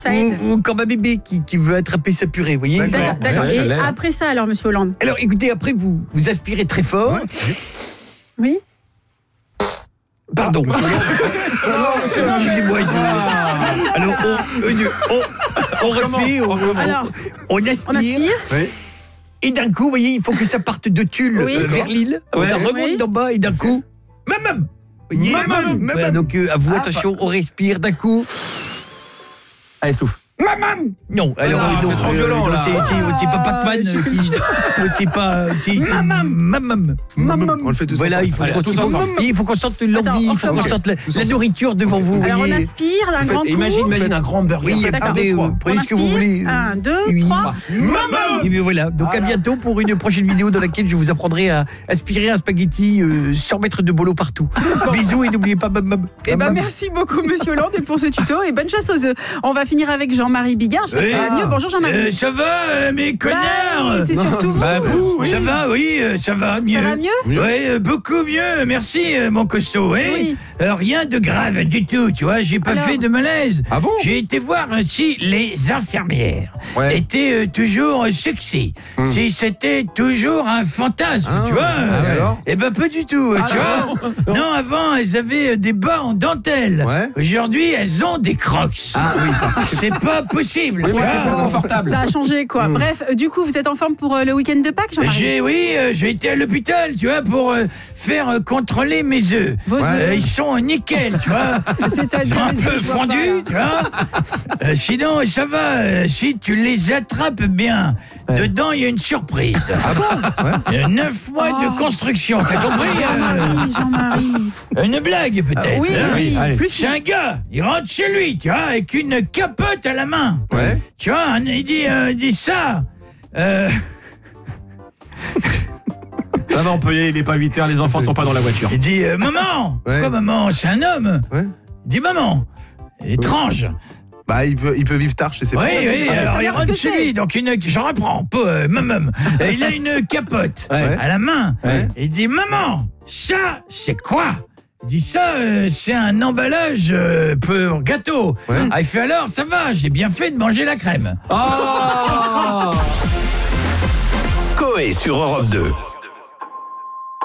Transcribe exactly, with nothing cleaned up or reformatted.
Ça aide. Ou, ou comme un bébé qui, qui veut attraper sa purée, vous voyez. D'accord, d'accord. Ouais, Et j'allais. après ça, alors, monsieur Hollande? Alors écoutez, après vous, vous aspirez très fort. Ouais. Oui. Pardon. Excusez-moi, je- Alors on, euh, on, on refait, on, on- Alors, on aspire. on aspire. Oui. Et d'un coup, vous voyez, il faut que ça parte de Tulle Oui. euh, vers Lille. Ouais. Ça remonte Oui. d'en bas et d'un coup, mamam. Vous voyez, Mamam. Voilà, donc euh, à vous, attention, on respire d'un coup. Allez, souffle. Mamam. Non, alors Ah, euh, non, c'est trop euh, violent, non, là. c'est c'est c'est pas Pac-Man j'ai euh, fait qui c'est pas c'est c'est- mamam. On le fait tous Voilà, ensemble. il faut Allez, qu'on tous il faut- ensemble. il faut qu'on sente Attends, l'envie, on il faut qu'on commence. sente la, Tous la ensemble. nourriture devant vous. Alors, on voyez. aspire d'un Faites- grand coup. Imagine, imagine un grand burger. Oui, D'accord. attendez, euh, On prenez ce que vous inspire. voulez. Un, deux, Oui. trois. Et bien voilà, donc à bientôt pour une prochaine vidéo dans laquelle je vous apprendrai à aspirer un spaghetti euh, sans mettre de bolo partout. Bisous et n'oubliez pas mamam. Eh ben, merci beaucoup, monsieur Hollande, et pour ce tuto. Et bonne chasse aux œufs. On va finir avec Jean-Marie Bigard. Je crois que ça va mieux. Bonjour, Jean-Marie. Euh, ça va, euh, mes Bah connards oui, c'est surtout vous. Bah vous, Oui. ça va, oui, euh, ça va mieux. Ça va mieux? Ouais, euh, beaucoup mieux, merci euh, mon costaud. Oui. Oui. Euh, rien de grave du tout, tu vois, j'ai pas Alors fait de malaise. Ah bon? J'ai été voir euh, si les infirmières Ouais. étaient euh, toujours euh, sexy, si c'était toujours un fantasme, Ah, tu vois. ah, euh, alors Eh ben pas du tout, tu vois. Non, avant elles avaient euh, des bas en dentelle. Ouais. Aujourd'hui, elles ont des crocs. Ah oui. C'est pas possible. Oui, tu mais c'est vois. pas confortable. Ça a changé, quoi. Bref, euh, du coup, vous êtes en forme pour euh, le week-end de Pâques, Jean-Marie? J'ai, oui, euh, j'ai été à l'hôpital, tu vois, pour euh, faire euh, contrôler mes œufs. Vos Ouais. Euh, œufs. ils sont nickel, tu vois. Ils C'est-à-dire, sont un les peu œufs, je vois fondus, pas, tu vois. Euh, sinon, ça va. euh, si tu les attrapes bien, dedans, il y a une surprise. Ah bon? Ouais. Euh, Neuf mois Oh. de construction, t'as compris euh, Jean-Marie, Jean-Marie. Une blague, peut-être. Oui, hein. oui, allez. plus C'est un gars, il rentre chez lui, tu vois, avec une capote à la main. Ouais. Tu vois, un- il dit, euh, il dit ça. Euh, Ça va, on peut y aller, il est pas huit heures, les enfants sont pas dans la voiture. il dit, euh, maman. Ouais. Quoi, maman? C'est un homme. Ouais. Il dit, maman. Étrange. Bah, il peut, il peut vivre tard chez ses Oui, parents. oui, Ah, alors ça il veut dire rentre ce que chez lui, c'est. donc une, j'en reprends, pas, euh, maman. Euh, Il a une capote Ouais. à la main. Ouais. Il dit, maman, ça, c'est quoi? Il dit, ça, euh, c'est un emballage euh, pour gâteau. Ouais. Ah, il fait, alors, ça va, j'ai bien fait de manger la crème. Oh Coé sur Europe deux.